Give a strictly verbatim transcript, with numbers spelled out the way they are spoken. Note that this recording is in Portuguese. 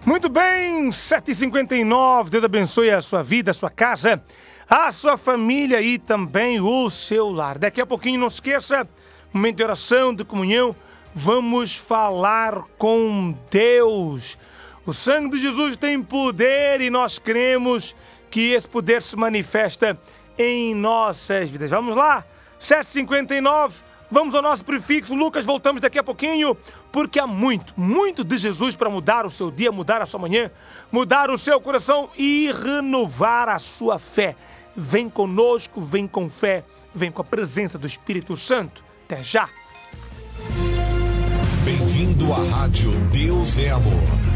Muito bem, sete e cinquenta e nove, Deus abençoe a sua vida, a sua casa, a sua família e também o seu lar. Daqui a pouquinho, não esqueça, momento de oração, de comunhão, vamos falar com Deus. O sangue de Jesus tem poder e nós cremos que esse poder se manifesta em nossas vidas. Vamos lá, sete e cinquenta e nove, vamos ao nosso prefixo. Lucas, voltamos daqui a pouquinho, porque há muito, muito de Jesus para mudar o seu dia, mudar a sua manhã, mudar o seu coração e renovar a sua fé. Vem conosco, vem com fé, vem com a presença do Espírito Santo. Até já! Bem-vindo à Rádio Deus é Amor.